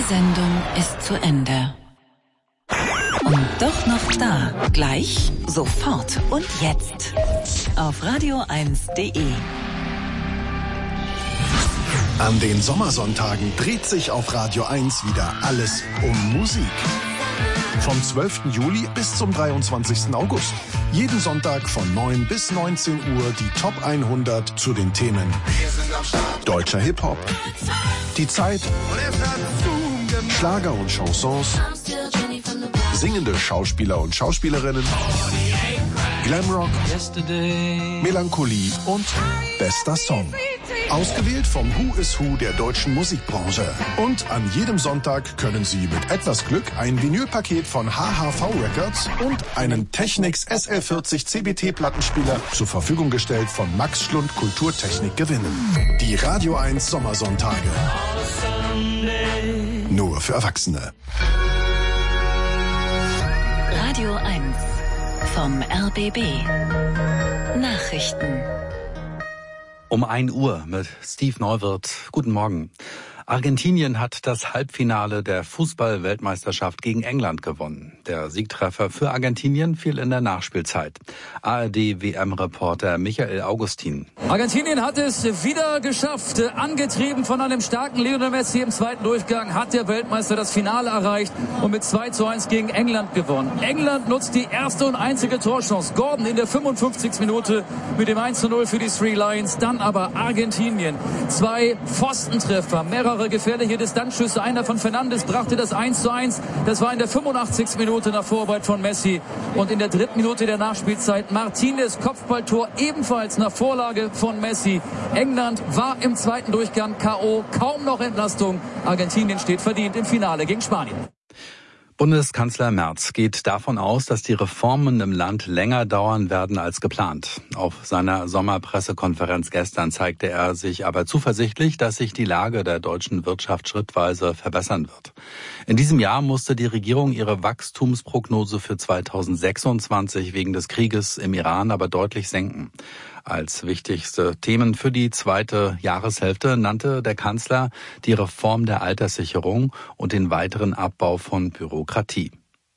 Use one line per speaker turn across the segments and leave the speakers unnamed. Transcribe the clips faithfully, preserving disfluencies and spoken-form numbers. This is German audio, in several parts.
Sendung ist zu Ende. Und doch noch da. Gleich, sofort und jetzt. Auf radio eins punkt de.
An den Sommersonntagen dreht sich auf Radio eins wieder alles um Musik. Vom zwölften Juli bis zum dreiundzwanzigsten August. Jeden Sonntag von neun bis neunzehn Uhr die Top hundert zu den Themen deutscher Hip-Hop, die Zeit, Schlager und Chansons, singende Schauspieler und Schauspielerinnen, Glamrock, Melancholie und bester Song. Ausgewählt vom Who is Who der deutschen Musikbranche. Und an jedem Sonntag können Sie mit etwas Glück ein Vinylpaket von H H V Records und einen Technics S L vierzig C B T-Plattenspieler zur Verfügung gestellt von Max Schlund Kulturtechnik gewinnen. Die Radio eins Sommersonntage. Nur für Erwachsene.
Radio eins vom R B B. Nachrichten.
Um ein Uhr mit Steve Neuwirth. Guten Morgen. Argentinien hat das Halbfinale der Fußball-Weltmeisterschaft gegen England gewonnen. Der Siegtreffer für Argentinien fiel in der Nachspielzeit. A R D-W M-Reporter Michael Augustin.
Argentinien hat es wieder geschafft. Angetrieben von einem starken Lionel Messi im zweiten Durchgang hat der Weltmeister das Finale erreicht und mit zwei zu eins gegen England gewonnen. England nutzt die erste und einzige Torchance. Gordon in der fünfundfünfzigsten Minute mit dem eins zu null für die Three Lions. Dann aber Argentinien. Zwei Pfostentreffer, mehrere gefährliche Distanzschüsse. Einer von Fernandes brachte das eins zu eins. Das war in der fünfundachtzigsten Minute nach Vorarbeit von Messi. Und in der dritten Minute der Nachspielzeit Martinez Kopfballtor ebenfalls nach Vorlage von Messi. England war im zweiten Durchgang K O. Kaum noch Entlastung. Argentinien steht verdient im Finale gegen Spanien.
Bundeskanzler Merz geht davon aus, dass die Reformen im Land länger dauern werden als geplant. Auf seiner Sommerpressekonferenz gestern zeigte er sich aber zuversichtlich, dass sich die Lage der deutschen Wirtschaft schrittweise verbessern wird. In diesem Jahr musste die Regierung ihre Wachstumsprognose für zweitausendsechsundzwanzig wegen des Krieges im Iran aber deutlich senken. Als wichtigste Themen für die zweite Jahreshälfte nannte der Kanzler die Reform der Alterssicherung und den weiteren Abbau von Bürokratie.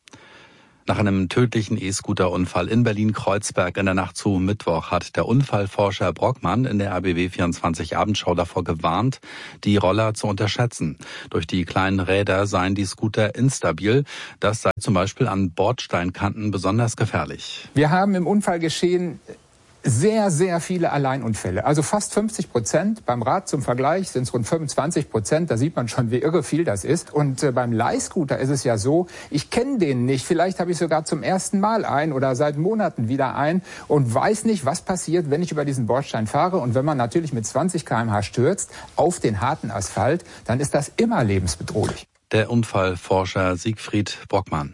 Nach einem tödlichen E-Scooter-Unfall in Berlin-Kreuzberg in der Nacht zu Mittwoch hat der Unfallforscher Brockmann in der R B B vierundzwanzig Abendschau davor gewarnt, die Roller zu unterschätzen. Durch die kleinen Räder seien die Scooter instabil. Das sei zum Beispiel an Bordsteinkanten besonders gefährlich.
Wir haben im Unfallgeschehen sehr, sehr viele Alleinunfälle. Also fast fünfzig Prozent. Beim Rad zum Vergleich sind es rund fünfundzwanzig Prozent. Da sieht man schon, wie irre viel das ist. Und äh, beim Leihscooter ist es ja so, ich kenne den nicht. Vielleicht habe ich sogar zum ersten Mal einen oder seit Monaten wieder einen und weiß nicht, was passiert, wenn ich über diesen Bordstein fahre. Und wenn man natürlich mit zwanzig Kilometer pro Stunde stürzt auf den harten Asphalt, dann ist das immer lebensbedrohlich.
Der Unfallforscher Siegfried Brockmann.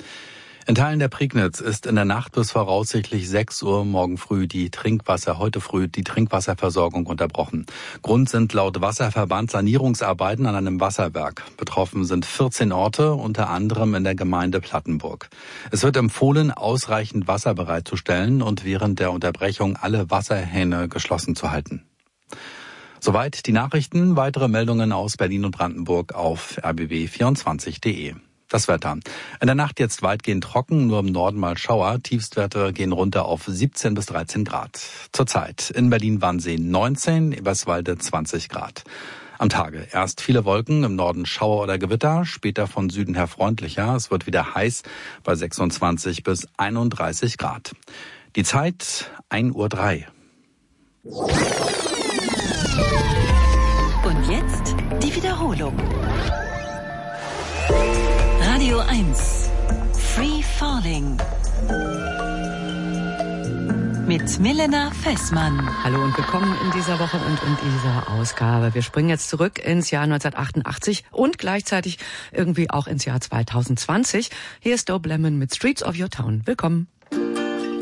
In Teilen der Prignitz ist in der Nacht bis voraussichtlich sechs Uhr morgen früh die Trinkwasser, heute früh die Trinkwasserversorgung unterbrochen. Grund sind laut Wasserverband Sanierungsarbeiten an einem Wasserwerk. Betroffen sind vierzehn Orte, unter anderem in der Gemeinde Plattenburg. Es wird empfohlen, ausreichend Wasser bereitzustellen und während der Unterbrechung alle Wasserhähne geschlossen zu halten. Soweit die Nachrichten. Weitere Meldungen aus Berlin und Brandenburg auf r b b vierundzwanzig punkt de. Das Wetter. In der Nacht jetzt weitgehend trocken, nur im Norden mal Schauer. Tiefstwerte gehen runter auf siebzehn bis dreizehn Grad. Zurzeit in Berlin-Wannsee neunzehn, Eberswalde zwanzig Grad. Am Tage erst viele Wolken, im Norden Schauer oder Gewitter, später von Süden her freundlicher. Es wird wieder heiß bei sechsundzwanzig bis einunddreißig Grad. Die Zeit ein Uhr drei.
Und jetzt die Wiederholung. Radio eins. Free Falling. Mit Milena Fessmann.
Hallo und willkommen in dieser Woche und in dieser Ausgabe. Wir springen jetzt zurück ins Jahr neunzehnhundertachtundachtzig und gleichzeitig irgendwie auch ins Jahr zweitausendzwanzig. Hier ist Dope Lemon mit Streets of Your Town. Willkommen.